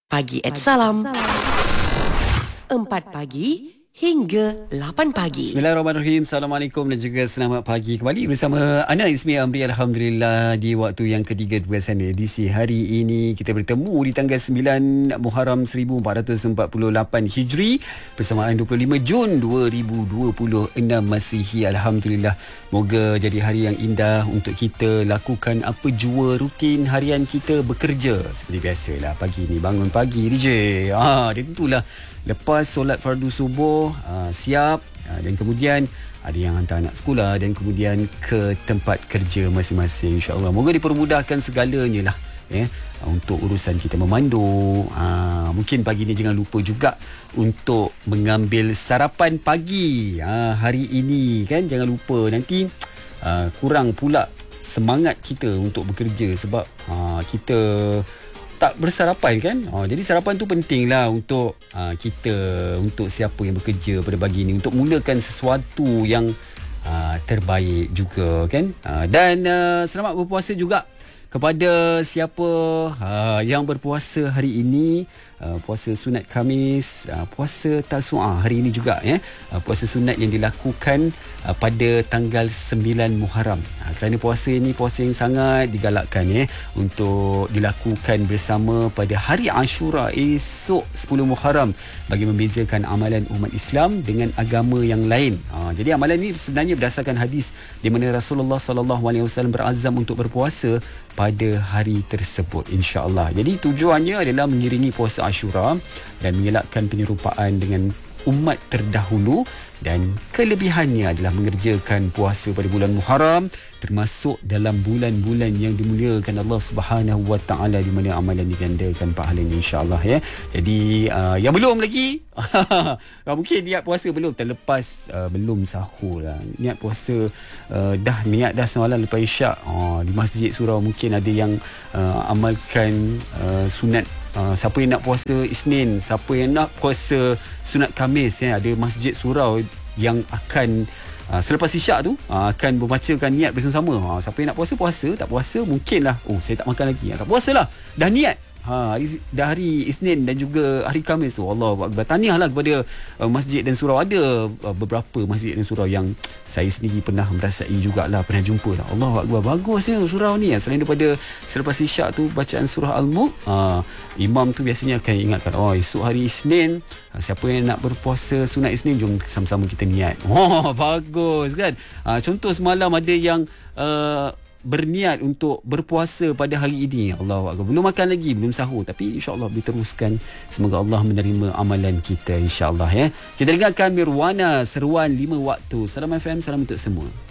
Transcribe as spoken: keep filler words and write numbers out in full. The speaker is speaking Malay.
Pagi at Salam. Empat pagi hingga lapan pagi. Bismillahirrahmanirrahim. Assalamualaikum dan juga selamat pagi kembali bersama Ana Ismi Amri. Alhamdulillah di waktu yang ketiga tugasan edisi hari ini kita bertemu di tanggal sembilan Muharram seribu empat ratus empat puluh lapan Hijri bersamaan dua puluh lima Jun dua ribu dua puluh enam Masihi. Alhamdulillah, moga jadi hari yang indah untuk kita lakukan apa jua rutin harian kita bekerja seperti biasalah. Pagi ni bangun pagi D J. Ah, dia tentulah lepas solat fardu subuh, aa, siap, aa, dan kemudian ada yang hantar anak sekolah dan kemudian ke tempat kerja masing-masing. InsyaAllah moga dipermudahkan segalanya lah, ya, untuk urusan kita memandu. Aa, mungkin pagi ni jangan lupa juga untuk mengambil sarapan pagi aa, hari ini, kan. Jangan lupa, nanti aa, kurang pula semangat kita untuk bekerja sebab aa, kita tak bersarapan, kan. Oh, jadi sarapan tu penting lah untuk uh, kita, untuk siapa yang bekerja pada pagi ni, untuk mulakan sesuatu yang uh, terbaik juga, kan. Uh, dan uh, selamat berpuasa juga kepada siapa uh, yang berpuasa hari ini, uh, puasa sunat Khamis, uh, puasa Tasu'ah hari ini juga, ya. Uh, puasa sunat yang dilakukan uh, pada tanggal sembilan Muharram. Uh, kerana puasa ini puasa yang sangat digalakkan, ya, untuk dilakukan bersama pada hari Ashura esok sepuluh Muharram bagi membezakan amalan umat Islam dengan agama yang lain. Uh, jadi amalan ini sebenarnya berdasarkan hadis di mana Rasulullah sallallahu alaihi wasallam berazam untuk berpuasa pada hari tersebut, insya-Allah. Jadi tujuannya adalah mengiringi puasa Ashura dan mengelakkan penyerupaan dengan umat terdahulu, dan kelebihannya adalah mengerjakan puasa pada bulan Muharram termasuk dalam bulan-bulan yang dimuliakan Allah Subhanahu Wa Taala, di mana amalan digandakan pahalanya, insya-Allah, ya. Jadi uh, yang belum lagi mungkin niat puasa belum terlepas, uh, belum sahur lah, niat puasa uh, dah niat dah semalam lepas Isyak, uh, di Masjid Surau mungkin ada yang uh, amalkan uh, sunat. Uh, siapa yang nak puasa Isnin, siapa yang nak puasa sunat Khamis, ya, ada Masjid Surau yang akan uh, selepas Isyak tu uh, akan membacakan niat bersama-sama. Uh, siapa yang nak puasa, puasa. Tak puasa mungkinlah, oh saya tak makan lagi, uh, tak puasalah, dah niat. Ha, hari, dah hari Isnin dan juga hari Khamis tu, Allahu Akbar. Tahniahlah kepada uh, masjid dan surau. Ada uh, beberapa masjid dan surau yang saya sendiri pernah merasai jugalah, pernah jumpa lah. Allahu Akbar, bagusnya surau ni. Selain daripada selepas Isyak tu bacaan surah Al-Mulk, uh, imam tu biasanya akan ingatkan, oh esok hari Isnin, uh, siapa yang nak berpuasa sunat Isnin, jom sama-sama kita niat. Oh, bagus, kan. Uh, contoh semalam ada yang uh, berniat untuk berpuasa pada hari ini. Allahu Akbar. Belum makan lagi, belum sahur, tapi insya-Allah diteruskan. Semoga Allah menerima amalan kita, insya-Allah, ya. Kita dengarkan Mirwana, seruan lima waktu. Salam F M, salam untuk semua.